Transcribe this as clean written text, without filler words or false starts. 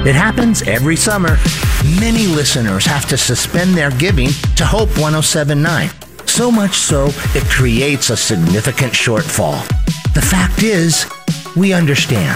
It happens every summer. Many listeners have to suspend their giving to Hope 107.9. So much so, it creates a significant shortfall. The fact is, we understand.